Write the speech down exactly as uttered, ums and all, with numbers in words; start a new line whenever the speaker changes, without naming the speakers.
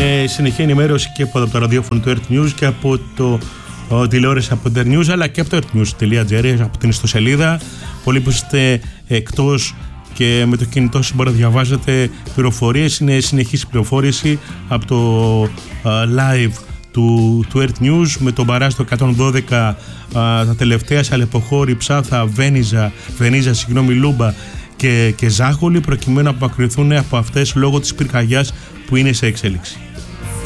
Είναι συνεχή ενημέρωση και από το ραδιόφωνο του Earth News και από το ο, τηλεόραση από το Earth News, αλλά και από το earthnews.gr, από την ιστοσελίδα. Πολλοί που είστε εκτός και με το κινητό σας μπορείτε να διαβάζετε πληροφορίες. Είναι συνεχής πληροφόρηση από το uh, live του, του Earth News, με τον Μπαράζ το εκατόν δώδεκα, uh, τα τελευταία Σαλεποχώρη, Ψάθα, Βένιζα, Βενίζα, συγγνώμη, Λούμπα και, και Ζάχολη, προκειμένου να απομακρυνθούν από αυτές λόγω της πυρκαγιάς που είναι σε εξέλιξη.